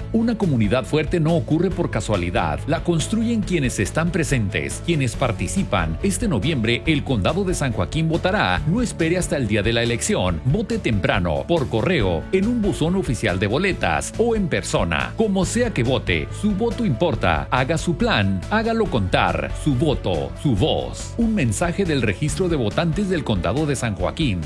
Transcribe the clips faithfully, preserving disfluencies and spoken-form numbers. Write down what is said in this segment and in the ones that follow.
Una comunidad fuerte no ocurre por casualidad, la construyen quienes están presentes, quienes participan. Este noviembre, el Condado de San Joaquín votará. No espere hasta el día de la elección. Vote temprano, por correo, en un buzón oficial de boletas o en persona. Como sea que vote, su voto importa. Haga su plan, hágalo contar. Su voto, su voz. Un mensaje del Registro de Votantes del Condado de San Joaquín.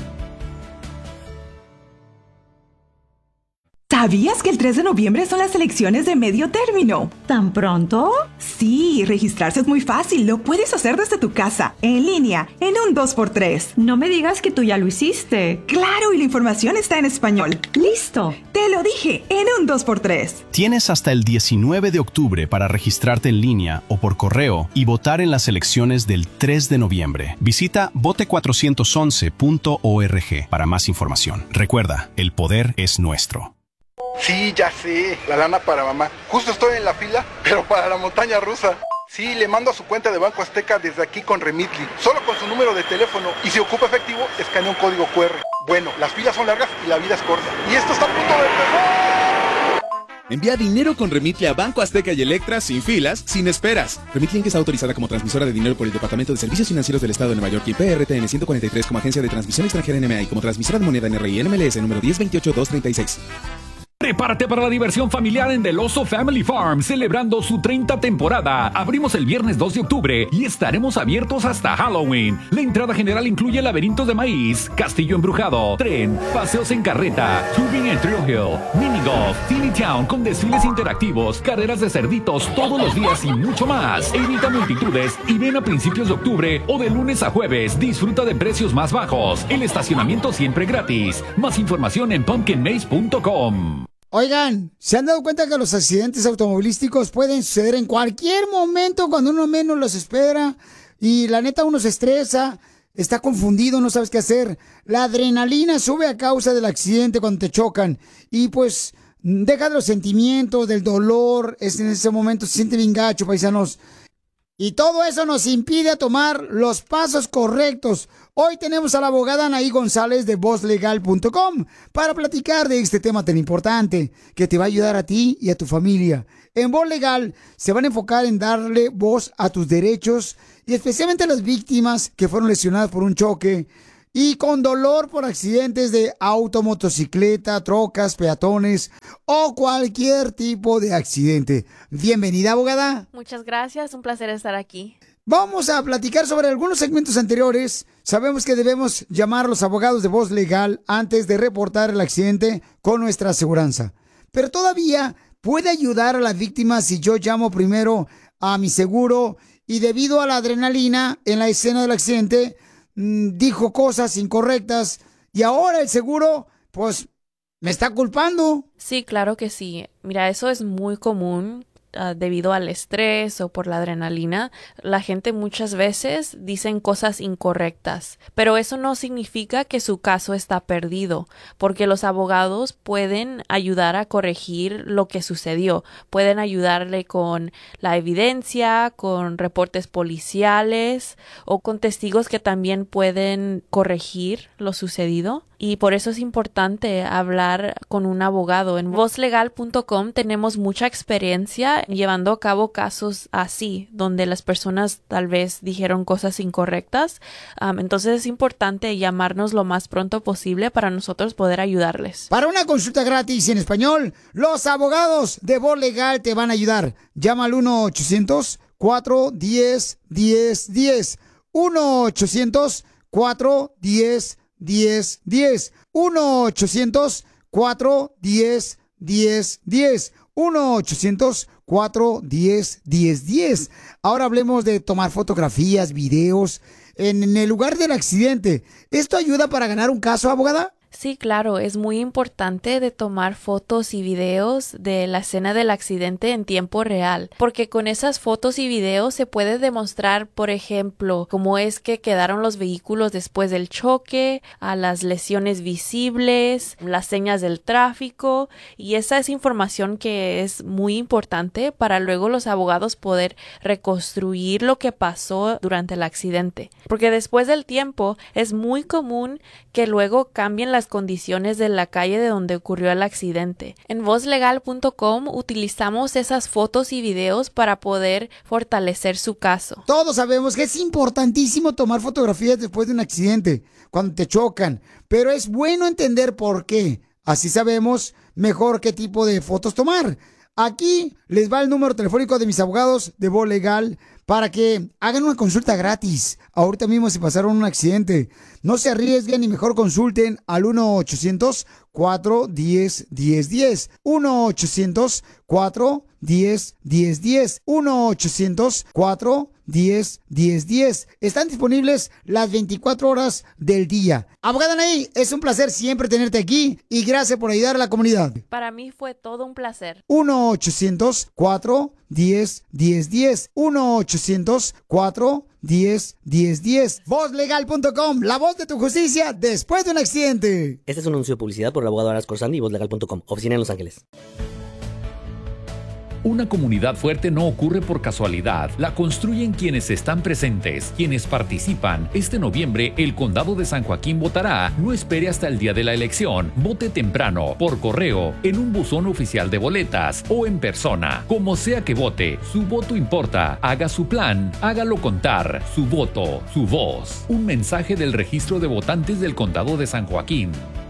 ¿Sabías que el tres de noviembre son las elecciones de medio término? ¿Tan pronto? Sí, registrarse es muy fácil. Lo puedes hacer desde tu casa, en línea, en un dos por tres. No me digas que tú ya lo hiciste. Claro, y la información está en español. ¡Listo! Te lo dije, en un dos por tres. Tienes hasta el diecinueve de octubre para registrarte en línea o por correo y votar en las elecciones del tres de noviembre. Visita vote cuatrocientos once punto org para más información. Recuerda, el poder es nuestro. Sí, ya sé, la lana para mamá. Justo estoy en la fila, pero para la montaña rusa. Sí, le mando a su cuenta de Banco Azteca desde aquí con Remitly, solo con su número de teléfono. Y si ocupa efectivo, escanea un código cu erre. Bueno, las filas son largas y la vida es corta. Y esto está a punto de empezar. Envía dinero con Remitly a Banco Azteca y Electra sin filas, sin esperas. Remitly está autorizada como transmisora de dinero por el Departamento de Servicios Financieros del Estado de Nueva York y P R T N ciento cuarenta y tres como agencia de transmisión extranjera N M A y como transmisora de moneda N R I N M L S número diez veintiocho dos treinta y seis. Prepárate para la diversión familiar en Del Oso Family Farm, celebrando su treinta temporada. Abrimos el viernes dos de octubre y estaremos abiertos hasta Halloween. La entrada general incluye laberintos de maíz, castillo embrujado, tren, paseos en carreta, tubing en Thrill Hill, mini golf, Teeny Town con desfiles interactivos, carreras de cerditos todos los días y mucho más. Evita multitudes y ven a principios de octubre o de lunes a jueves. Disfruta de precios más bajos. El estacionamiento siempre gratis. Más información en pumpkin maze punto com. Oigan, ¿se han dado cuenta que los accidentes automovilísticos pueden suceder en cualquier momento cuando uno menos los espera? Y la neta uno se estresa, está confundido, no sabes qué hacer. La adrenalina sube a causa del accidente cuando te chocan. Y pues deja de los sentimientos, del dolor, es en ese momento se siente bien gacho, paisanos. Y todo eso nos impide tomar los pasos correctos. Hoy tenemos a la abogada Anaí González de voz legal punto com para platicar de este tema tan importante que te va a ayudar a ti y a tu familia. En Voz Legal se van a enfocar en darle voz a tus derechos y especialmente a las víctimas que fueron lesionadas por un choque y con dolor por accidentes de auto, motocicleta, trocas, peatones o cualquier tipo de accidente. Bienvenida, abogada. Muchas gracias, un placer estar aquí. Vamos a platicar sobre algunos segmentos anteriores. Sabemos que debemos llamar a los abogados de Voz Legal antes de reportar el accidente con nuestra aseguranza. Pero todavía puede ayudar a la víctima si yo llamo primero a mi seguro y debido a la adrenalina en la escena del accidente dijo cosas incorrectas y ahora el seguro, pues, me está culpando. Sí, claro que sí. Mira, eso es muy común. Uh, debido al estrés o por la adrenalina, la gente muchas veces dicen cosas incorrectas, pero eso no significa que su caso está perdido, porque los abogados pueden ayudar a corregir lo que sucedió, pueden ayudarle con la evidencia, con reportes policiales o con testigos que también pueden corregir lo sucedido. Y por eso es importante hablar con un abogado. En voz legal punto com tenemos mucha experiencia llevando a cabo casos así, donde las personas tal vez dijeron cosas incorrectas. Um, entonces es importante llamarnos lo más pronto posible para nosotros poder ayudarles. Para una consulta gratis en español, los abogados de Voz Legal te van a ayudar. Llama al uno ochocientos cuatro uno cero uno cero uno cero. uno ochocientos cuatro uno cero diez diez uno ochocientos cuatro uno cero diez diez uno ochocientos cuatro uno cero diez diez. Ahora hablemos de tomar fotografías, videos en el lugar del accidente. ¿Esto ayuda para ganar un caso, abogada? Sí, claro, es muy importante de tomar fotos y videos de la escena del accidente en tiempo real, porque con esas fotos y videos se puede demostrar, por ejemplo, cómo es que quedaron los vehículos después del choque, a las lesiones visibles, las señas del tráfico, y esa es información que es muy importante para luego los abogados poder reconstruir lo que pasó durante el accidente, porque después del tiempo es muy común que luego cambien las las condiciones de la calle de donde ocurrió el accidente. En voz legal punto com utilizamos esas fotos y videos para poder fortalecer su caso. Todos sabemos que es importantísimo tomar fotografías después de un accidente, cuando te chocan, pero es bueno entender por qué. Así sabemos mejor qué tipo de fotos tomar. Aquí les va el número telefónico de mis abogados de Voz Legal para que hagan una consulta gratis. Ahorita mismo si pasaron un accidente, no se arriesguen y mejor consulten al uno ochocientos, cuatro uno cero, uno cero uno cero. uno ochocientos, cuatro uno cero, uno cero uno cero. uno ochocientos, cuatro uno cero, uno cero uno cero. Están disponibles las veinticuatro horas del día. Abogada Anaí, es un placer siempre tenerte aquí y gracias por ayudar a la comunidad. Para mí fue todo un placer. uno ochocientos, cuatro uno cero, uno cero uno cero. uno ochocientos, cuatro uno cero, uno cero uno cero. voz legal punto com, la voz de tu justicia después de un accidente. Este es un anuncio de publicidad por el abogado Aras Corsandi y voz legal punto com, oficina en Los Ángeles. Una comunidad fuerte no ocurre por casualidad, la construyen quienes están presentes, quienes participan. Este noviembre el condado de San Joaquín votará. No espere hasta el día de la elección. Vote temprano, por correo, en un buzón oficial de boletas o en persona. Como sea que vote, su voto importa. Haga su plan, hágalo contar. Su voto, su voz. Un mensaje del registro de votantes del condado de San Joaquín.